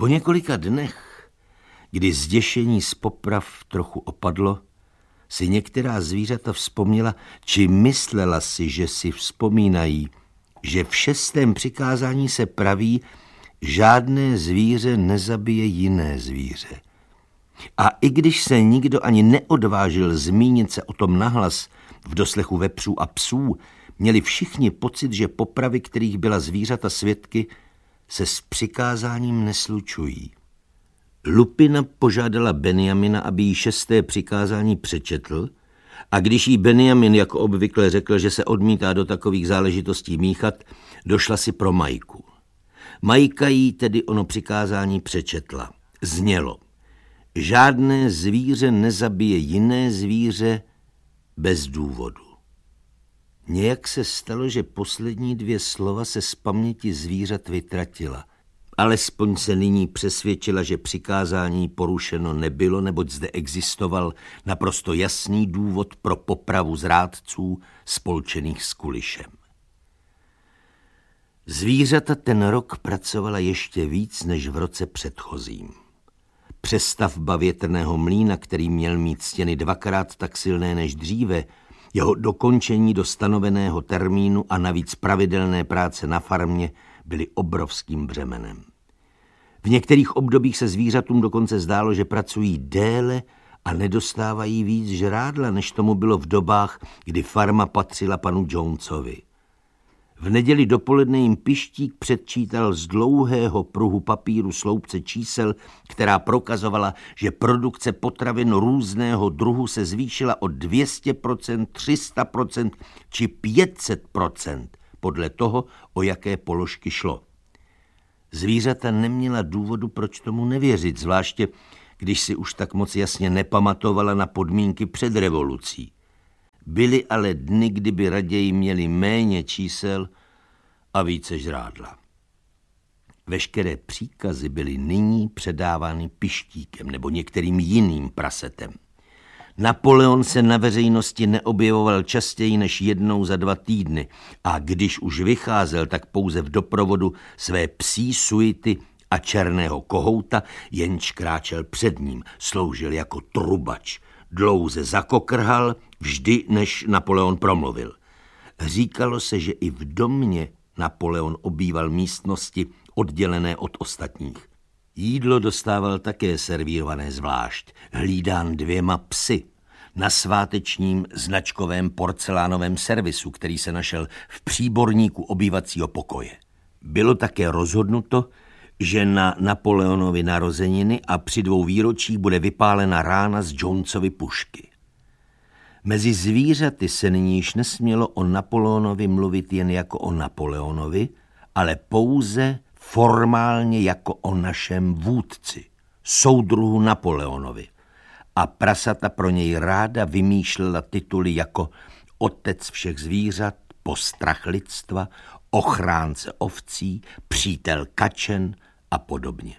Po několika dnech, kdy zděšení z poprav trochu opadlo, si některá zvířata vzpomněla, či myslela si, že si vzpomínají, že v 6. přikázání se praví, žádné zvíře nezabije jiné zvíře. A i když se nikdo ani neodvážil zmínit se o tom nahlas v doslechu vepřů a psů, měli všichni pocit, že popravy, kterých byla zvířata svědky, se s přikázáním neslučují. Lupina požádala Benjamina, aby jí 6. přikázání přečetl, a když jí Benjamin jako obvykle řekl, že se odmítá do takových záležitostí míchat, došla si pro Majku. Majka jí tedy ono přikázání přečetla. Znělo: žádné zvíře nezabije jiné zvíře bez důvodu. Nějak se stalo, že poslední 2 slova se z paměti zvířat vytratila. Alespoň se nyní přesvědčila, že přikázání porušeno nebylo, neboť zde existoval naprosto jasný důvod pro popravu zrádců spolčených s Kulišem. Zvířata ten rok pracovala ještě víc než v roce předchozím. Přestavba větrného mlýna, který měl mít stěny 2krát tak silné než dříve, jeho dokončení do stanoveného termínu a navíc pravidelné práce na farmě byly obrovským břemenem. V některých obdobích se zvířatům dokonce zdálo, že pracují déle a nedostávají víc žrádla, než tomu bylo v dobách, kdy farma patřila panu Jonesovi. V neděli dopoledne jim Pištík předčítal z dlouhého pruhu papíru sloupce čísel, která prokazovala, že produkce potravin různého druhu se zvýšila o 200%, 300% či 500%, podle toho, o jaké položky šlo. Zvířata neměla důvodu, proč tomu nevěřit, zvláště když si už tak moc jasně nepamatovala na podmínky před revolucí. Byly ale dny, kdyby raději měli méně čísel a více žrádla. Veškeré příkazy byly nyní předávány Pištíkem nebo některým jiným prasetem. Napoleon se na veřejnosti neobjevoval častěji než jednou za 2 týdny a když už vycházel, tak pouze v doprovodu své psí suity a černého kohouta, jenž kráčel před ním, sloužil jako trubač. Dlouze zakokrhal, vždy než Napoleon promluvil. Říkalo se, že i v domě Napoleon obýval místnosti oddělené od ostatních. Jídlo dostával také servírované zvlášť, hlídán 2 psy, na svátečním značkovém porcelánovém servisu, který se našel v příborníku obývacího pokoje. Bylo také rozhodnuto, že na Napoleonovy narozeniny a při 2 výročích bude vypálena rána z Jonesovy pušky. Mezi zvířaty se nyní již nesmělo o Napoleonovi mluvit jen jako o Napoleonovi, ale pouze formálně jako o našem vůdci, soudruhu Napoleonovi. A prasata pro něj ráda vymýšlela tituly jako otec všech zvířat, postrach lidstva, ochránce ovcí, přítel kačen a podobně.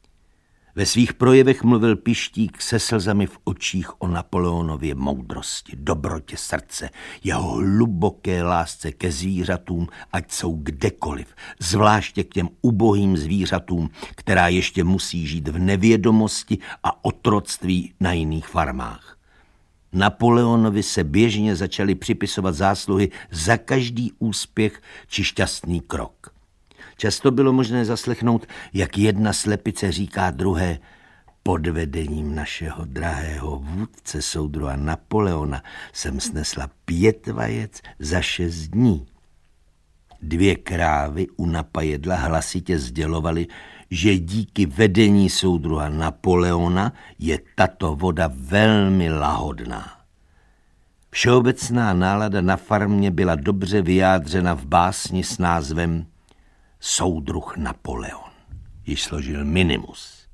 Ve svých projevech mluvil Pištík se slzami v očích o Napoleonově moudrosti, dobrotě srdce, jeho hluboké lásce ke zvířatům, ať jsou kdekoliv, zvláště k těm ubohým zvířatům, která ještě musí žít v nevědomosti a otroctví na jiných farmách. Napoleonovi se běžně začaly připisovat zásluhy za každý úspěch či šťastný krok. Často bylo možné zaslechnout, jak jedna slepice říká druhé: pod vedením našeho drahého vůdce soudruha Napoleona jsem snesla 5 vajec za 6 dní. 2 krávy u napajedla hlasitě sdělovaly, že díky vedení soudruha Napoleona je tato voda velmi lahodná. Všeobecná nálada na farmě byla dobře vyjádřena v básni s názvem Soudruh Napoleon, již složil Minimus.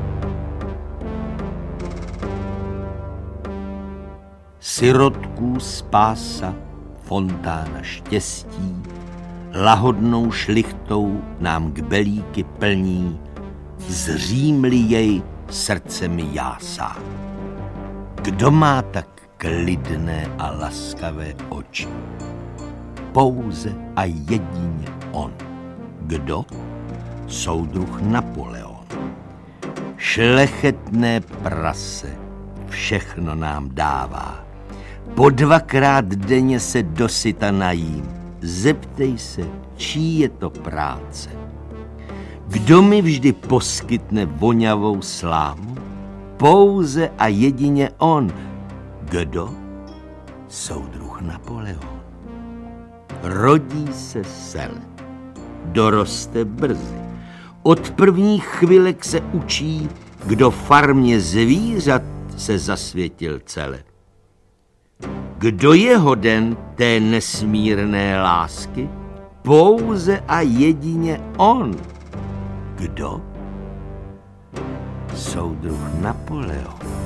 Sirotků spása, fontána štěstí, lahodnou šlichtou nám k belíky plní, zřím-li jej srdce mi jásá. Kdo má tak klidné a laskavé oči? Pouze a jedině on. Kdo? Soudruh Napoleon. Šlechetné prase všechno nám dává. Po 2krát denně se dosyta najím. Zeptej se, čí je to práce. Kdo mi vždy poskytne voňavou slámu? Pouze a jedině on. Kdo? Soudruh Napoleon. Rodí se sele. Doroste brzy. Od prvních chvilek se učí, kdo farmě zvířat se zasvětil cele. Kdo je hoden té nesmírné lásky? Pouze a jedině on. Kdo? Soudruh Napoleon.